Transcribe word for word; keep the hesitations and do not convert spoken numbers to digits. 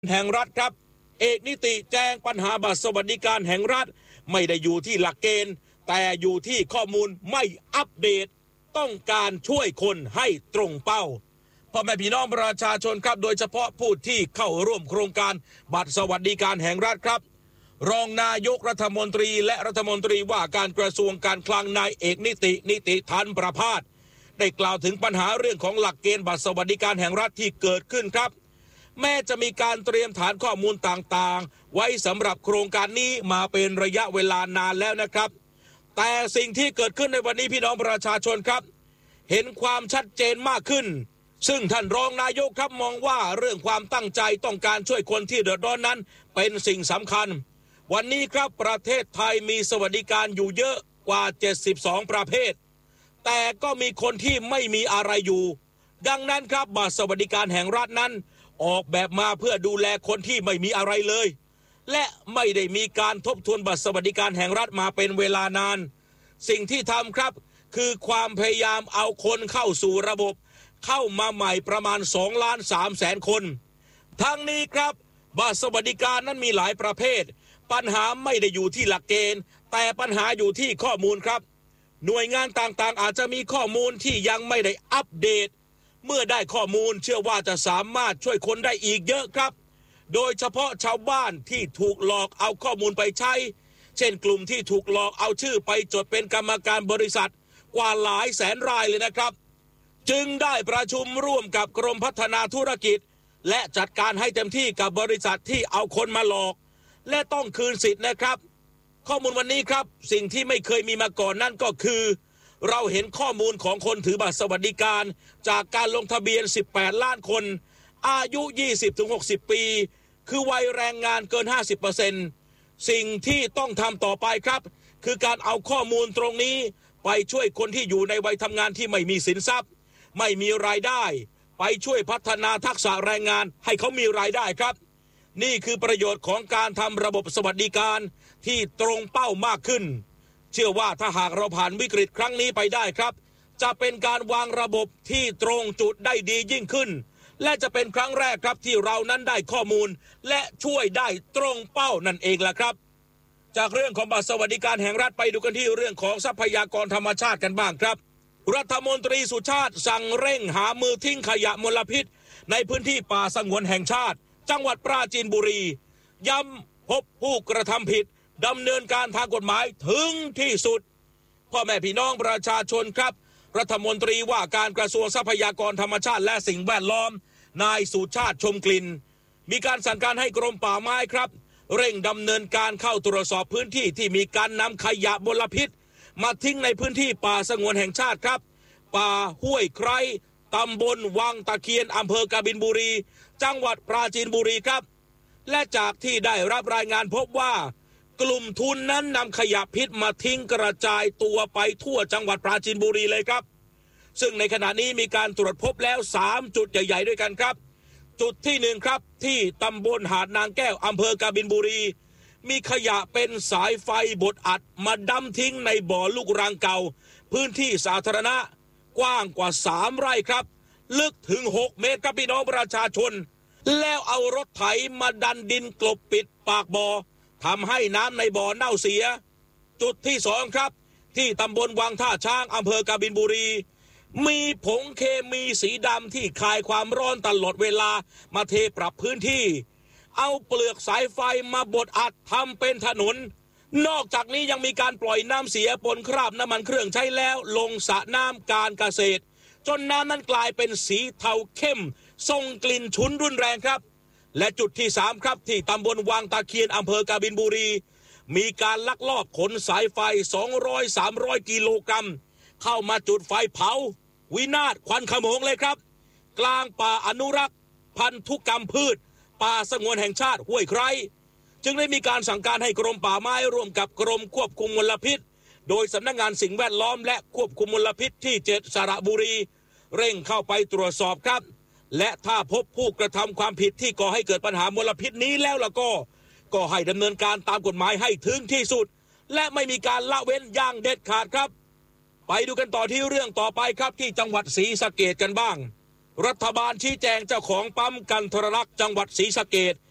แห่งรัฐครับเอกนิติแจ้งปัญหาบัตรสวัสดิการแห่งรัฐไม่ได้อยู่ที่หลักเกณฑ์แต่อยู่ที่ข้อมูลไม่อัปเดตต้องการช่วยคนให้ตรงเป้าพ่อแม่พี่น้องประชาชนครับโดยเฉพาะผู้ที่เข้าร่วมโครงการบัตรสวัสดิการแห่งรัฐครับรองนายกรัฐมนตรีและรัฐมนตรีว่าการกระทรวงการคลังนายเอกนิตินิติธันประภาสได้กล่าวถึงปัญหาเรื่องของหลักเกณฑ์บัตรสวัสดิการแห่งรัฐที่เกิดขึ้นครับแม้จะมีการเตรียมฐานข้อมูลต่างๆไว้สำหรับโครงการนี้มาเป็นระยะเวลานานแล้วนะครับแต่สิ่งที่เกิดขึ้นในวันนี้พี่น้องประชาชนครับเห็นความชัดเจนมากขึ้นซึ่งท่านรองนายกครับมองว่าเรื่องความตั้งใจต้องการช่วยคนที่เดือดร้อนนั้นเป็นสิ่งสำคัญวันนี้ครับประเทศไทยมีสวัสดิการอยู่เยอะกว่าเจ็ดสิบสองประเภทแต่ก็มีคนที่ไม่มีอะไรอยู่ดังนั้นครับบัตรสวัสดิการแห่งรัฐนั้นออกแบบมาเพื่อดูแลคนที่ไม่มีอะไรเลยและไม่ได้มีการทบทวนบัตรสวัสดิการแห่งรัฐมาเป็นเวลานานสิ่งที่ทำครับคือความพยายามเอาคนเข้าสู่ระบบเข้ามาใหม่ประมาณสองล้านสามแสนคนทั้งนี้ครับบัตรสวัสดิการนั้นมีหลายประเภทปัญหาไม่ได้อยู่ที่หลักเกณฑ์แต่ปัญหาอยู่ที่ข้อมูลครับหน่วยงานต่างๆอาจจะมีข้อมูลที่ยังไม่ได้อัปเดตเมื่อได้ข้อมูลเชื่อว่าจะสามารถช่วยคนได้อีกเยอะครับโดยเฉพาะชาวบ้านที่ถูกหลอกเอาข้อมูลไปใช้เช่นกลุ่มที่ถูกหลอกเอาชื่อไปจดเป็นกรรมการบริษัทกว่าหลายแสนรายเลยนะครับจึงได้ประชุมร่วมกับกรมพัฒนาธุรกิจและจัดการให้เต็มที่กับบริษัทที่เอาคนมาหลอกและต้องคืนสิทธิ์นะครับข้อมูลวันนี้ครับสิ่งที่ไม่เคยมีมาก่อนนั่นก็คือเราเห็นข้อมูลของคนถือบัตรสวัสดิการจากการลงทะเบียนสิบแปดล้านคนอายุ ยี่สิบถึงหกสิบ ปีคือวัยแรงงานเกิน ห้าสิบเปอร์เซ็นต์ สิ่งที่ต้องทำต่อไปครับคือการเอาข้อมูลตรงนี้ไปช่วยคนที่อยู่ในวัยทำงานที่ไม่มีสินทรัพย์ไม่มีรายได้ไปช่วยพัฒนาทักษะแรงงานให้เขามีรายได้ครับนี่คือประโยชน์ของการทำระบบสวัสดิการที่ตรงเป้ามากขึ้นเชื่อว่าถ้าหากเราผ่านวิกฤตครั้งนี้ไปได้ครับจะเป็นการวางระบบที่ตรงจุดได้ดียิ่งขึ้นและจะเป็นครั้งแรกครับที่เรานั้นได้ข้อมูลและช่วยได้ตรงเป้านั่นเองล่ะครับจากเรื่องของบัตรสวัสดิการแห่งรัฐไปดูกันที่เรื่องของทรัพยากรธรรมชาติกันบ้างครับรัฐมนตรีสุชาติสั่งเร่งหามือทิ้งขยะมลพิษในพื้นที่ป่าสงวนแห่งชาติจังหวัดปราจีนบุรีย้ำพบผู้กระทำผิดดำเนินการทางกฎหมายถึงที่สุดพ่อแม่พี่น้องประชาชนครับรัฐมนตรีว่าการกระทรวงทรัพยากรธรรมชาติและสิ่งแวดล้อมนายสุชาติชมกลิ่นมีการสั่งการให้กรมป่าไม้ครับเร่งดำเนินการเข้าตรวจสอบพื้นที่ที่มีการนำขยะมลพิษมาทิ้งในพื้นที่ป่าสงวนแห่งชาติครับป่าห้วยไคร้ตำบลวังตะเคียนอำเภอกบินบุรีจังหวัดปราจีนบุรีครับและจากที่ได้รับรายงานพบว่ากลุ่มทุนนั้นนำขยะพิษมาทิ้งกระจายตัวไปทั่วจังหวัดปราจีนบุรีเลยครับซึ่งในขณะนี้มีการตรวจพบแล้วสามจุดใหญ่ๆด้วยกันครับจุดที่หนึ่งครับที่ตำบลหาดนางแก้วอำเภอกบินบุรีมีขยะเป็นสายไฟบดอัดมาดั้มทิ้งในบ่อลูกรังเก่าพื้นที่สาธารณะกว้างกว่าสามไร่ครับลึกถึงหกเมตรครับพี่น้องประชาชนแล้วเอารถไถมาดันดินกลบปิดปากบ่อทำให้น้ำในบ่อเน่าเสียจุดที่สองครับที่ตำบลวังท่าช้างอำเภอกบินบุรีมีผงเคมีสีดำที่คายความร้อนตลอดเวลามาเทปรับพื้นที่เอาเปลือกสายไฟมาบดอัดทำเป็นถนนนอกจากนี้ยังมีการปล่อยน้ำเสียปนคราบน้ำมันเครื่องใช้แล้วลงสระน้ำการเกษตรจนน้ำนั้นกลายเป็นสีเทาเข้มส่งกลิ่นฉุนรุนแรงครับและจุดที่สามครับที่ตำบลวังตะเคียนอำเภอกบินบุรีมีการลักลอบขนสายไฟ สองร้อย สามร้อย กิโลกรัมเข้ามาจุดไฟเผาวินาศควันขโมงเลยครับกลางป่าอนุรักษ์พันธุกรรมพืชป่าสงวนแห่งชาติห้วยไคร้จึงได้มีการสั่งการให้กรมป่าไม้ร่วมกับกรมควบคุมมลพิษโดยสำนักงานสิ่งแวดล้อมและควบคุมมลพิษที่เจ็ดสระบุรีเร่งเข้าไปตรวจสอบครับและถ้าพบผู้กระทำความผิดที่ก่อให้เกิดปัญหามลพิษนี้แล้วล่ะก็ก็ให้ดำเนินการตามกฎหมายให้ถึงที่สุดและไม่มีการละเว้นอย่างเด็ดขาดครับไปดูกันต่อที่เรื่องต่อไปครับที่จังหวัดศรีสะเกษกันบ้างรัฐบาลชี้แจงเจ้าของปั๊มกันทรลักษณ์จังหวัดศรีสะเกษ